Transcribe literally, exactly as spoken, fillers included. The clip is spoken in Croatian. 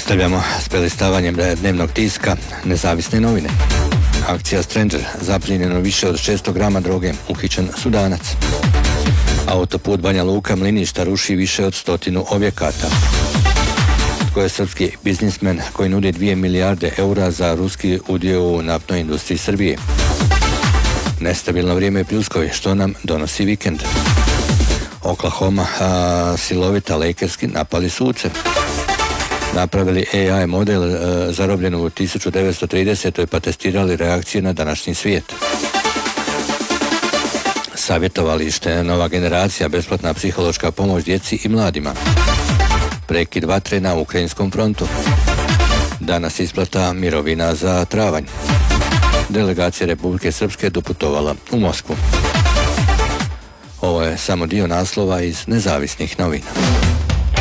Nastavljamo s prelistavanjem dnevnog tiska Nezavisne novine. Akcija Stranger, zaplijenjeno više od šesto grama droge, uhićen Sudanac. Autoput Banja Luka Mliništa ruši više od stotinu objekata. Tko je srpski biznismen koji nudi dvije milijarde eura za ruski udio u naftnoj industriji Srbije? Nestabilno vrijeme u Pljuskoj, što nam donosi vikend? Oklahoma a, silovita Lakerski napali suce. Napravili A I model a, zarobljen u tisuću devetsto tridesetoj pa testirali reakcije na današnji svijet. Savjetovalište Nova generacija, besplatna psihološka pomoć djeci i mladima. Prekid vatre na ukrajinskom frontu. Danas isplata mirovina za travanj. Delegacija Republike Srpske doputovala u Moskvu. Ovo je samo dio naslova iz nezavisnih novina.